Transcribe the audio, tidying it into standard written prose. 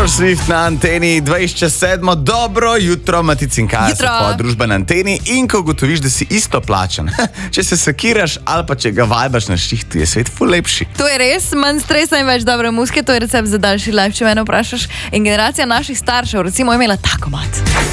Taylor Swift na anteni 27. Dobro jutro, Matic in Kaja, tvoja družba na anteni. In ko ugotoviš, da si isto plačan, če se sekiraš ali pa če ga vajbaš na šihtu, je svet ful lepši. To je res, manj stresa in več dobre muske, to je recept za daljši life, če mene vprašaš. In generacija naših staršev recimo je imela tako mat.